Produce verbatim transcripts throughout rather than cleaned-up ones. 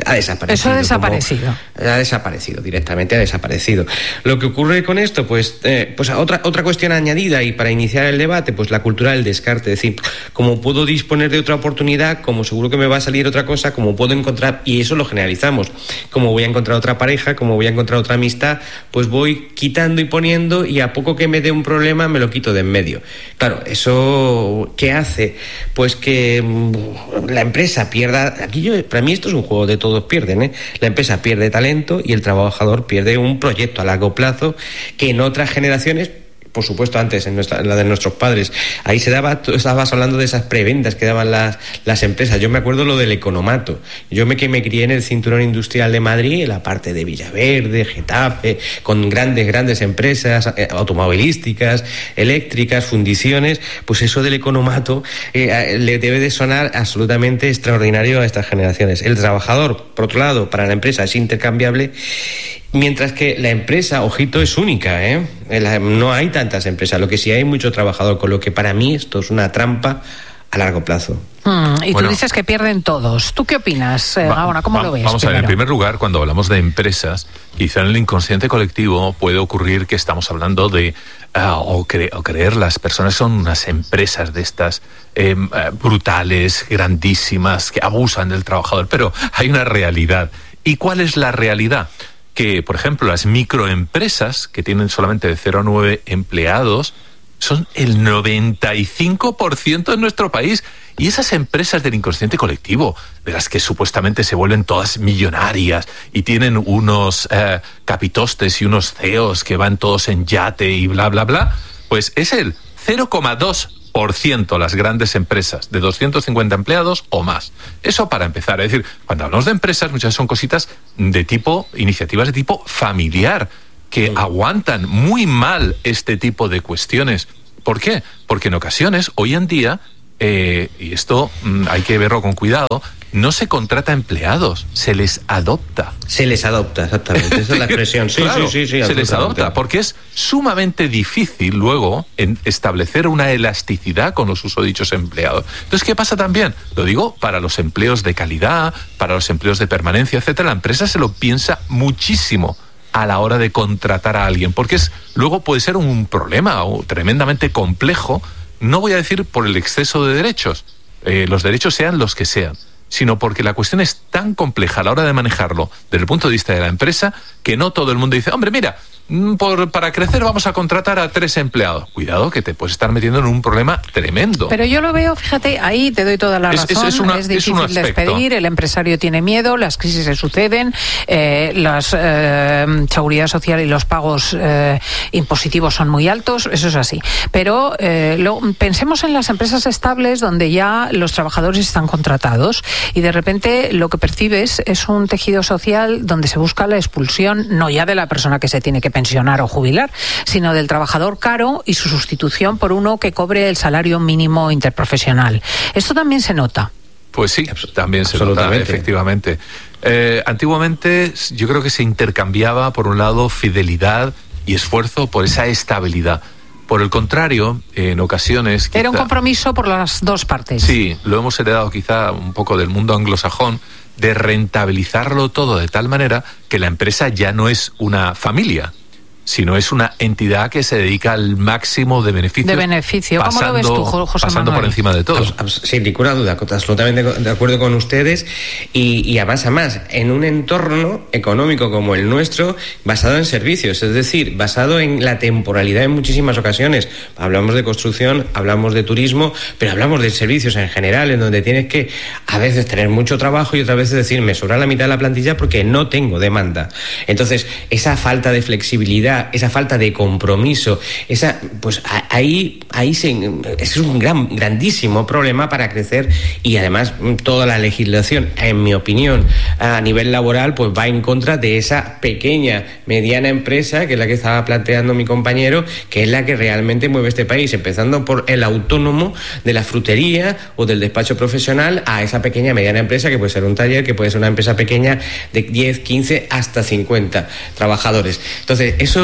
ha desaparecido. Eso ha desaparecido. Como, ha desaparecido, directamente ha desaparecido. Lo que ocurre con esto, pues, eh, pues otra, otra cuestión añadida, y para iniciar el debate, pues la cultura del descarte. Es decir, como puedo disponer de otra oportunidad, como seguro que me va a salir otra cosa, como puedo encontrar, y eso lo generalizamos, como voy a encontrar otra pareja, como voy a encontrar otra amistad, pues voy quitando y poniendo, y a poco que me dé un problema me lo quito de en medio. Claro, ¿eso qué hace? Pues que mmm, la empresa pierda, aquí yo, para mí esto es un juego de todos pierden, ¿eh? La empresa pierde talento y el trabajador pierde un proyecto a largo plazo que en otras generaciones, por supuesto antes en, nuestra, en la de nuestros padres, ahí se daba, tú estabas hablando de esas preventas que daban las, las empresas. Yo me acuerdo lo del economato. Yo me que me crié en el cinturón industrial de Madrid, en la parte de Villaverde, Getafe, con grandes, grandes empresas eh, automovilísticas, eléctricas, fundiciones. Pues eso del economato eh, le debe de sonar absolutamente extraordinario a estas generaciones. El trabajador, por otro lado, para la empresa es intercambiable, mientras que la empresa, ojito, es única, ¿eh? No hay tantas empresas, lo que sí hay mucho trabajador, con lo que para mí esto es una trampa a largo plazo. Mm, y bueno, tú dices que pierden todos. ¿Tú qué opinas, eh, Gaona? ¿Cómo va, lo ves? Vamos primero? a ver, en primer lugar, cuando hablamos de empresas, quizá en el inconsciente colectivo puede ocurrir que estamos hablando de, uh, o, cre- o creer las personas son unas empresas de estas eh, brutales, grandísimas, que abusan del trabajador, pero hay una realidad. ¿Y cuál es la realidad? Que, por ejemplo, las microempresas, que tienen solamente de cero a nueve empleados, son el noventa y cinco por ciento en nuestro país. Y esas empresas del inconsciente colectivo, de las que supuestamente se vuelven todas millonarias y tienen unos eh, capitostes y unos C E Os que van todos en yate y bla, bla, bla, pues es el cero coma dos por ciento las grandes empresas, de doscientos cincuenta empleados o más. Eso para empezar. Es decir, cuando hablamos de empresas, muchas veces son cositas de tipo, iniciativas de tipo familiar, que sí. aguantan muy mal este tipo de cuestiones. ¿Por qué? Porque en ocasiones, hoy en día, eh, y esto mmm, hay que verlo con cuidado, no se contrata empleados, se les adopta. Se les adopta, exactamente. Esa es la expresión. Sí, claro, sí, sí, sí. Se les adopta, porque es sumamente difícil luego en establecer una elasticidad con los susodichos empleados. Entonces, ¿qué pasa también? Lo digo para los empleos de calidad, para los empleos de permanencia, etcétera. La empresa se lo piensa muchísimo a la hora de contratar a alguien, porque es luego puede ser un problema o tremendamente complejo. No voy a decir por el exceso de derechos, eh, los derechos sean los que sean, sino porque la cuestión es tan compleja a la hora de manejarlo desde el punto de vista de la empresa que no todo el mundo dice, hombre, mira, por, para crecer vamos a contratar a tres empleados. Cuidado, que te puedes estar metiendo en un problema tremendo. Pero yo lo veo, fíjate, ahí te doy toda la razón, es, es, es, una, es difícil es despedir, el empresario tiene miedo, las crisis se suceden, eh, la eh, seguridad social y los pagos eh, impositivos son muy altos, eso es así. Pero eh, lo, pensemos en las empresas estables donde ya los trabajadores están contratados y de repente lo que percibes es un tejido social donde se busca la expulsión, no ya de la persona que se tiene que pensionar o jubilar, sino del trabajador caro y su sustitución por uno que cobre el salario mínimo interprofesional. Esto también se nota. Pues sí, también se nota, efectivamente. Eh, antiguamente yo creo que se intercambiaba, por un lado, fidelidad y esfuerzo por esa estabilidad. Por el contrario, en ocasiones... Era quizá, un compromiso por las dos partes. Sí, lo hemos heredado quizá un poco del mundo anglosajón, de rentabilizarlo todo de tal manera que la empresa ya no es una familia, sino es una entidad que se dedica al máximo de beneficios. De beneficio. ¿Cómo pasando, lo ves tú, José pasando Manuel? por encima de todo. Sin ninguna duda, absolutamente de acuerdo con ustedes. Y, y además, además, en un entorno económico como el nuestro, basado en servicios, es decir, basado en la temporalidad en muchísimas ocasiones. Hablamos de construcción, hablamos de turismo, pero hablamos de servicios en general, en donde tienes que a veces tener mucho trabajo y otras veces decir, me sobra la mitad de la plantilla porque no tengo demanda. Entonces, esa falta de flexibilidad, esa falta de compromiso, esa, pues ahí, ahí se, es un gran, grandísimo problema para crecer, y además toda la legislación, en mi opinión, a nivel laboral, pues va en contra de esa pequeña, mediana empresa, que es la que estaba planteando mi compañero, que es la que realmente mueve este país, empezando por el autónomo de la frutería o del despacho profesional, a esa pequeña, mediana empresa, que puede ser un taller, que puede ser una empresa pequeña de diez, quince, hasta cincuenta trabajadores. Entonces, eso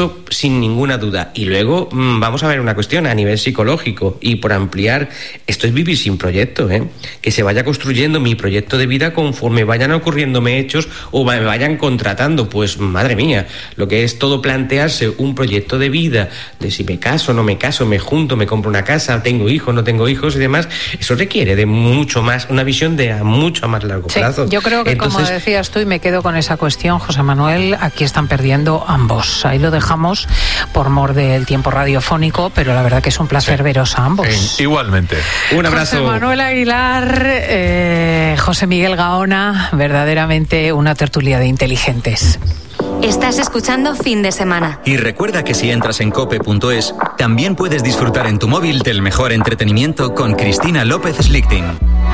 Eso sin ninguna duda. Y luego mmm, vamos a ver una cuestión a nivel psicológico y por ampliar, esto es vivir sin proyecto, ¿eh? Que se vaya construyendo mi proyecto de vida conforme vayan ocurriéndome hechos o me vayan contratando. Pues madre mía, lo que es todo plantearse un proyecto de vida, de si me caso, no me caso, me junto, me compro una casa, tengo hijos, no tengo hijos y demás, eso requiere de mucho más, una visión de a mucho más largo sí, plazo. Yo creo que Entonces, como decías tú, y me quedo con esa cuestión, José Manuel, aquí están perdiendo ambos. Ahí lo dejamos por mor del tiempo radiofónico, pero la verdad que es un placer sí. veros a ambos. Sí, igualmente. Un abrazo. José Manuel Aguilar, eh, José Miguel Gaona, verdaderamente una tertulia de inteligentes. Estás escuchando Fin de Semana. Y recuerda que si entras en cope punto es, también puedes disfrutar en tu móvil del mejor entretenimiento con Cristina López Slichting.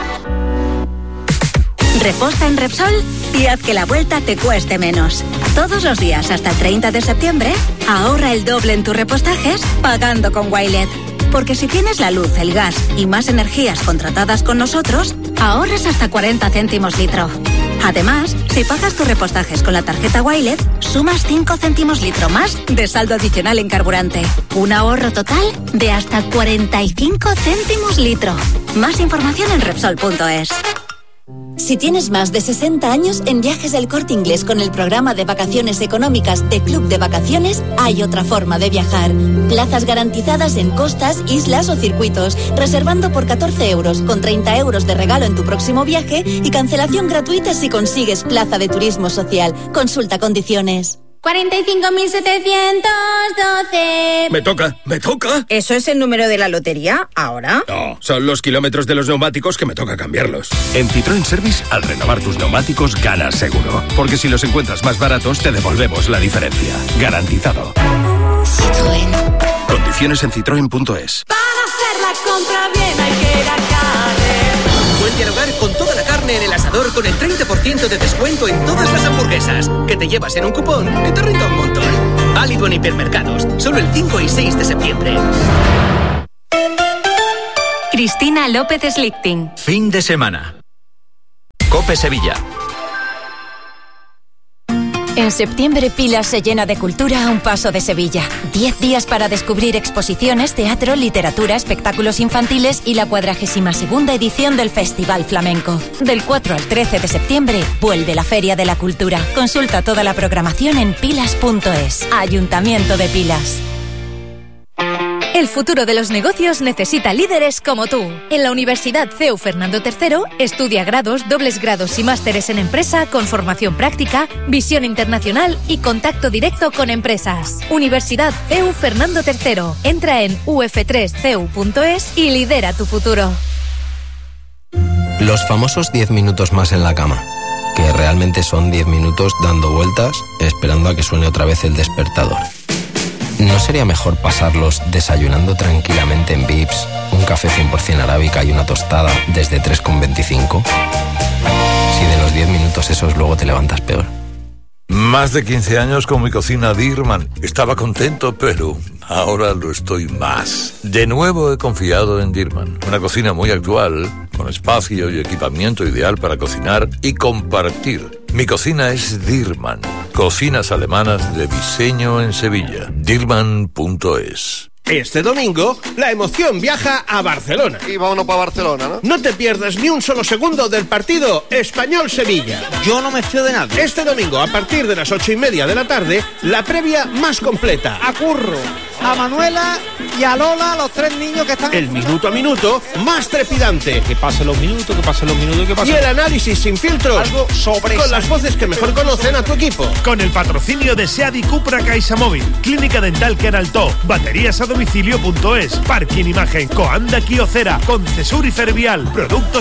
Reposta en Repsol y haz que la vuelta te cueste menos. Todos los días hasta el treinta de septiembre, ahorra el doble en tus repostajes pagando con Wilet. Porque si tienes la luz, el gas y más energías contratadas con nosotros, ahorras hasta cuarenta céntimos litro. Además, si pagas tus repostajes con la tarjeta Wilet, sumas cinco céntimos litro más de saldo adicional en carburante. Un ahorro total de hasta cuarenta y cinco céntimos litro. Más información en Repsol punto es. Si tienes más de sesenta años, en Viajes El Corte Inglés con el programa de vacaciones económicas de Club de Vacaciones, hay otra forma de viajar. Plazas garantizadas en costas, islas o circuitos, reservando por catorce euros, con treinta euros de regalo en tu próximo viaje y cancelación gratuita si consigues plaza de turismo social. Consulta condiciones. cuarenta y cinco mil setecientos doce. Me toca, me toca. ¿Eso es el número de la lotería ahora? No, son los kilómetros de los neumáticos que me toca cambiarlos. En Citroën Service, al renovar tus neumáticos, ganas seguro. Porque si los encuentras más baratos, te devolvemos la diferencia. Garantizado. Citroën. Condiciones en citroen punto es. Para hacer la compra bien hay que ir a Carne. Buen dialogar con toda la carne en el asador con el treinta por ciento de descuento en todas las hamburguesas. Que te llevas en un cupón que te rinda un montón. Válido en hipermercados. Solo el cinco y seis de septiembre. Cristina López Slichting. Fin de semana. Cope Sevilla. En septiembre, Pilas se llena de cultura a un paso de Sevilla. Diez días para descubrir exposiciones, teatro, literatura, espectáculos infantiles y la cuadragésima segunda edición del Festival Flamenco. Del cuatro al trece de septiembre, vuelve la Feria de la Cultura. Consulta toda la programación en pilas punto es. Ayuntamiento de Pilas. El futuro de los negocios necesita líderes como tú. En la Universidad C E U Fernando tercero, estudia grados, dobles grados y másteres en empresa con formación práctica, visión internacional y contacto directo con empresas. Universidad C E U Fernando tercero. Entra en u f tres c e u punto es y lidera tu futuro. Los famosos diez minutos más en la cama, que realmente son diez minutos dando vueltas, esperando a que suene otra vez el despertador. ¿No sería mejor pasarlos desayunando tranquilamente en Vips, un café cien por ciento arábica y una tostada desde tres con veinticinco? Si de los diez minutos esos luego te levantas peor. Más de quince años con mi cocina Dirman. Estaba contento, pero ahora lo estoy más. De nuevo he confiado en Dirman. Una cocina muy actual, con espacio y equipamiento ideal para cocinar y compartir. Mi cocina es Dirman. Cocinas alemanas de diseño en Sevilla. Dirman punto es. Este domingo, la emoción viaja a Barcelona. Y vámonos para Barcelona, ¿no? No te pierdas ni un solo segundo del partido Español-Sevilla. Yo no me fío de nada. Este domingo, a partir de las ocho y media de la tarde, la previa más completa. A Curro, a Manuela y a Lola, los tres niños que están... El minuto a minuto más trepidante. Que pasen los minutos, que pasen los minutos, que pasen... Y el análisis sin filtros. Algo sobre... Con las voces que mejor conocen a tu equipo. Con el patrocinio de SEAT y Cupra CaixaMóvil, Clínica Dental Queraltó, Baterías a domicilio punto es, Parking Imagen, Coanda Kiocera, Concesur y Fervial, Productos